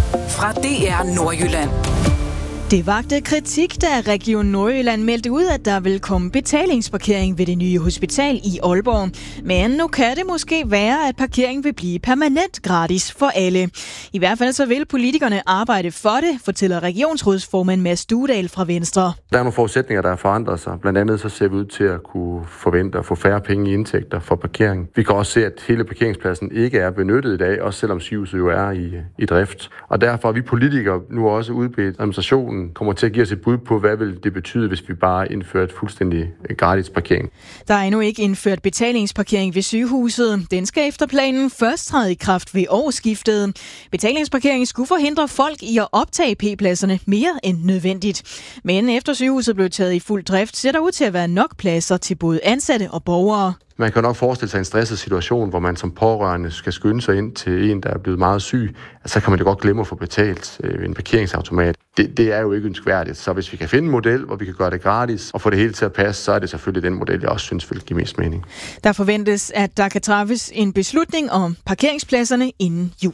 fra DR Nordjylland. Det vakte kritik, da Region Nordjylland meldte ud, at der vil komme betalingsparkering ved det nye hospital i Aalborg. Men nu kan det måske være, at parkeringen vil blive permanent gratis for alle. I hvert fald så vil politikerne arbejde for det, fortæller regionsrådsformand Mads Duedal fra Venstre. Der er nogle forudsætninger, der har forandret sig. Blandt andet så ser vi ud til at kunne forvente at få færre penge i indtægter for parkering. Vi kan også se, at hele parkeringspladsen ikke er benyttet i dag, også selvom sygehuset jo er i drift. Og derfor er vi politikere nu også udbedt administrationen kommer til at give os et bud på, hvad vil det betyde, hvis vi bare indfører et fuldstændig gratis parkering. Der er endnu ikke indført betalingsparkering ved sygehuset. Den skal efter planen først træde i kraft ved årsskiftet. Betalingsparkering skulle forhindre folk i at optage p-pladserne mere end nødvendigt. Men efter sygehuset blev taget i fuld drift, ser der ud til at være nok pladser til både ansatte og borgere. Man kan nok forestille sig en stresset situation, hvor man som pårørende skal skynde sig ind til en, der er blevet meget syg. Så kan man jo godt glemme at få betalt en parkeringsautomat. Det er jo ikke ønskværdigt. Så hvis vi kan finde en model, hvor vi kan gøre det gratis og få det hele til at passe, så er det selvfølgelig den model, jeg også synes vil give mest mening. Der forventes, at der kan træffes en beslutning om parkeringspladserne inden jul.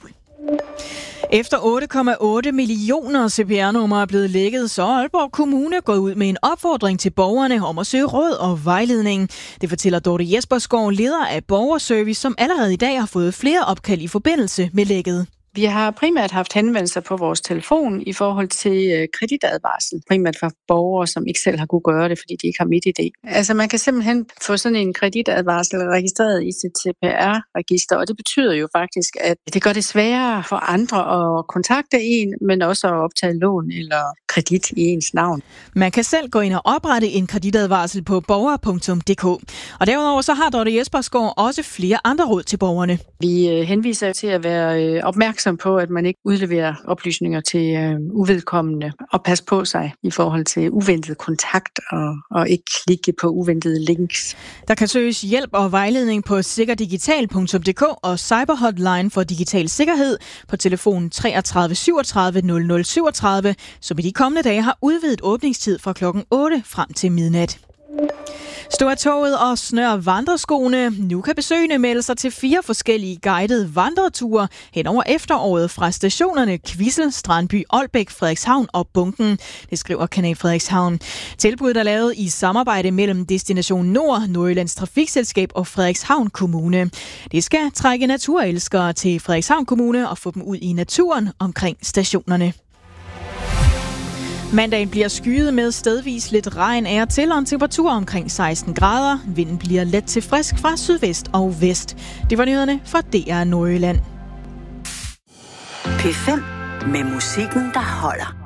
Efter 8,8 millioner CPR-numre er blevet lækket, så er Aalborg Kommune gået ud med en opfordring til borgerne om at søge råd og vejledning. Det fortæller Dorte Jespersgaard, leder af Borgerservice, som allerede i dag har fået flere opkald i forbindelse med lækket. Vi har primært haft henvendelser på vores telefon i forhold til kreditadvarsel. Primært for borgere, som ikke selv har kunne gøre det, fordi de ikke har MitID. Altså man kan simpelthen få sådan en kreditadvarsel registreret i sit CPR-register, og det betyder jo faktisk, at det gør det sværere for andre at kontakte en, men også at optage lån eller kredit i ens navn. Man kan selv gå ind og oprette en kreditadvarsel på borger.dk. Og derudover så har Dorte Jespersgaard også flere andre råd til borgerne. Vi henviser til at være opmærksom på, at man ikke udleverer oplysninger til uvedkommende og passe på sig i forhold til uventet kontakt og ikke klikke på uventede links. Der kan søges hjælp og vejledning på sikkerdigital.dk og Cyberhotline for digital sikkerhed på telefonen 33 37 00 37, som i de kommende dage har udvidet åbningstid fra klokken 8 frem til midnat. Stå af toget og snør vandreskoene. Nu kan besøgende melde sig til 4 forskellige guidede vandreture hen over efteråret fra stationerne Kvissel, Strandby, Ålbæk, Frederikshavn og Bunken. Det skriver Kanal Frederikshavn. Tilbuddet er lavet i samarbejde mellem Destination Nord, Nordjyllands Trafikselskab og Frederikshavn Kommune. Det skal trække naturelskere til Frederikshavn Kommune og få dem ud i naturen omkring stationerne. Mandagen bliver skyet med stedvis lidt regn af og til og en temperatur omkring 16 grader. Vinden bliver let til frisk fra sydvest og vest. Det var nyhederne fra DR Nordjylland. P5 med musikken, der holder.